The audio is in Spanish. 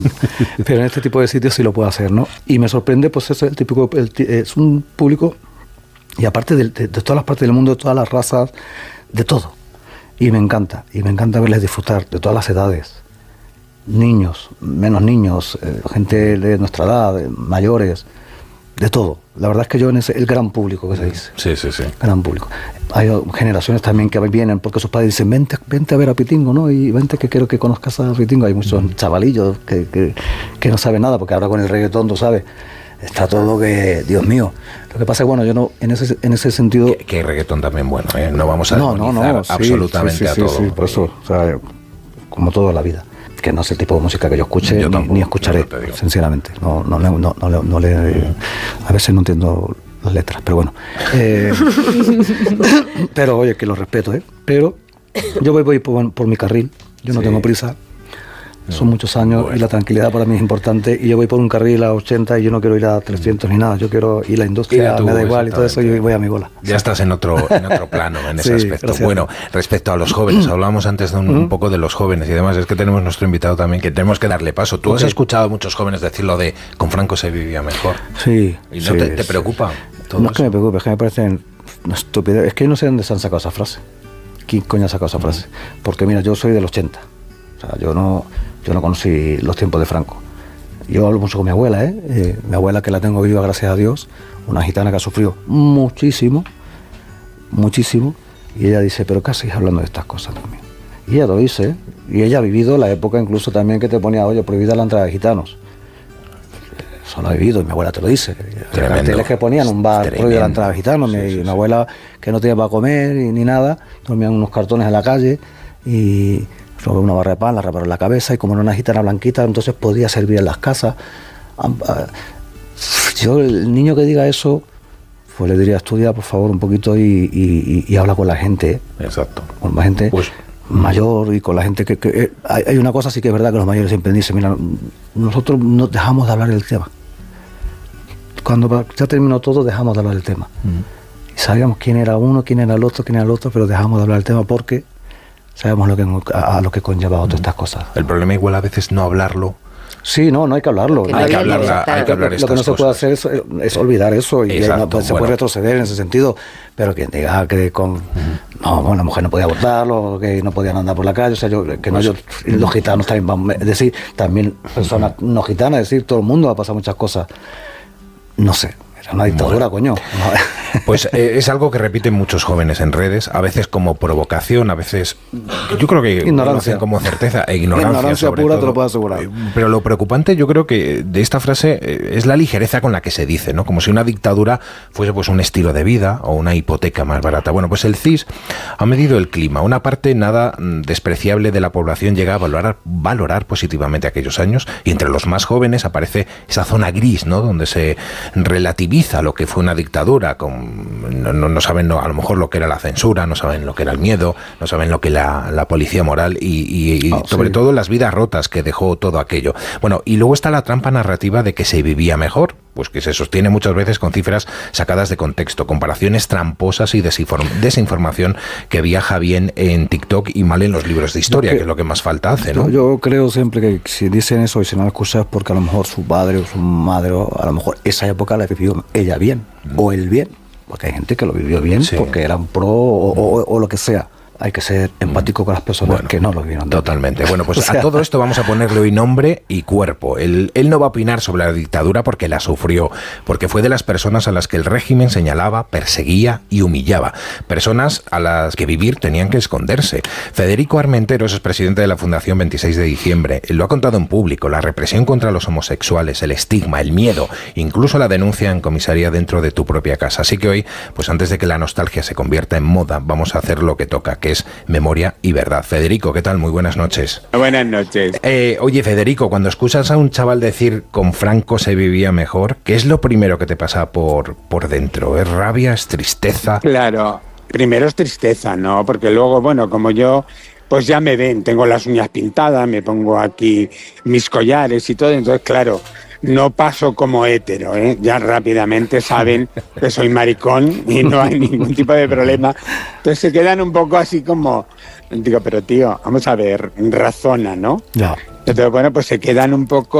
Pero en este tipo de sitios sí lo puedo hacer, ¿no? Y me sorprende, pues eso, el típico, es un público, y aparte de todas las partes del mundo, de todas las razas, de todo. Y me encanta verles disfrutar de todas las edades. Niños, menos niños, gente de nuestra edad, mayores, de todo. La verdad es que yo en el gran público que se dice. Sí. Gran público. Hay generaciones también que vienen porque sus padres dicen, vente a ver a Pitingo, ¿no? Y vente que quiero que conozcas a Pitingo. Hay muchos chavalillos que no saben nada, porque ahora con el reggaetón, tú sabes, está todo que, Dios mío. Lo que pasa es que, bueno, yo no, en ese sentido... Que hay reggaetón también bueno, ¿eh? No vamos a demonizar absolutamente a todo. Sí, por eso, o sea, como toda la vida. Que no es el tipo de música que yo escuche, ni escucharé, sinceramente. A veces no entiendo las letras, pero bueno. Pero oye, que lo respeto, ¿eh? Pero yo voy por mi carril, yo no tengo prisa. Son muchos años y la tranquilidad para mí es importante, y yo voy por un carril a 80 y yo no quiero ir a 300 ni nada, yo quiero ir a la industria, me da igual y todo eso, yo voy a mi bola. Ya estás en otro plano en ese aspecto. Gracias. Bueno, respecto a los jóvenes, hablábamos antes de un poco de los jóvenes y demás, es que tenemos nuestro invitado también, que tenemos que darle paso. Tú has escuchado a muchos jóvenes decirlo de con Franco se vivía mejor. Sí. ¿Y no te preocupa todo No eso? es que me preocupe, es que me parece una estupidez, es que no sé dónde se han sacado esa frase. ¿Quién coño ha sacado esa frase? Porque mira, yo soy del 80, o sea, yo no conocí los tiempos de Franco. Yo hablo mucho con mi abuela, mi abuela, que la tengo viva, gracias a Dios, una gitana que ha sufrido muchísimo, y ella dice, pero ¿qué hacéis hablando de estas cosas también? Y ella lo dice, y ella ha vivido la época incluso también que te ponía, oye, prohibida la entrada de gitanos. Eso lo ha vivido, y mi abuela te lo dice. Carteles que ponían un bar prohibida la entrada de gitanos, mi abuela, que no tenía para comer ni nada, dormían unos cartones en la calle, y robé una barra de pan, la raparon la cabeza, y como era una gitana blanquita, entonces podía servir en las casas. Yo, el niño que diga eso, pues le diría, estudia por favor un poquito y habla con la gente. Exacto. Con la gente mayor y con la gente que hay una cosa sí que es verdad, que los mayores siempre dicen, mira, nosotros no dejamos de hablar del tema. Cuando ya terminó todo, dejamos de hablar del tema. Y sabíamos quién era uno, quién era el otro, pero dejamos de hablar del tema porque sabemos a lo que conlleva todas estas cosas. El problema igual a veces no hablarlo. Sí, no hay que hablarlo. Hay que hablar Lo que no se puede hacer es olvidar eso, y se puede retroceder en ese sentido. Pero quien diga que la mujer no podía abortarlo, que no podían andar por la calle, o sea, los gitanos también, es decir, también personas no gitanas, es decir, todo el mundo ha pasado muchas cosas. No sé. Era una dictadura, coño. Pues es algo que repiten muchos jóvenes en redes, a veces como provocación, a veces yo creo que ignorancia, como certeza e ignorancia sobre pura, todo. te lo puedo asegurar. Pero lo preocupante, yo creo que de esta frase es la ligereza con la que se dice, ¿no? Como si una dictadura fuese pues un estilo de vida o una hipoteca más barata. Bueno, pues el CIS ha medido el clima. Una parte nada despreciable de la población llega a valorar positivamente aquellos años, y entre los más jóvenes aparece esa zona gris, ¿no? Donde se relativiza lo que fue una dictadura, no saben a lo mejor lo que era la censura, no saben lo que era el miedo, no saben lo que era la policía moral y sobre todo las vidas rotas que dejó todo aquello. Bueno, y luego está la trampa narrativa de que se vivía mejor, pues que se sostiene muchas veces con cifras sacadas de contexto, comparaciones tramposas y desinformación que viaja bien en TikTok y mal en los libros de historia, que es lo que más falta hace, ¿no? Yo creo siempre que si dicen eso y si no lo escuchas, porque a lo mejor su padre o su madre, o a lo mejor esa época la vivió ella bien, o él bien, porque hay gente que lo vivió bien porque eran pro o lo que sea. Hay que ser empático con las personas que no lo vieron. Totalmente. Bueno, pues a todo esto vamos a ponerle hoy nombre y cuerpo. Él no va a opinar sobre la dictadura porque la sufrió, porque fue de las personas a las que el régimen señalaba, perseguía y humillaba. Personas a las que vivir tenían que esconderse. Federico Armenteros es presidente de la Fundación 26 de diciembre. Él lo ha contado en público: la represión contra los homosexuales, el estigma, el miedo, incluso la denuncia en comisaría dentro de tu propia casa. Así que hoy, pues antes de que la nostalgia se convierta en moda, vamos a hacer lo que toca, que es memoria y verdad. Federico, ¿qué tal? Muy buenas noches. Buenas noches. Oye, Federico, cuando escuchas a un chaval decir con Franco se vivía mejor, ¿qué es lo primero que te pasa por dentro? ¿Es rabia? ¿Es tristeza? Claro, primero es tristeza, ¿no? Porque luego, bueno, como yo, pues ya me ven, tengo las uñas pintadas, me pongo aquí mis collares y todo, entonces, claro, no paso como hétero, ¿eh? Ya rápidamente saben que soy maricón y no hay ningún tipo de problema. Entonces se quedan un poco así como, digo, pero tío, vamos a ver, razona, ¿no? Ya. Entonces, bueno, pues se quedan un poco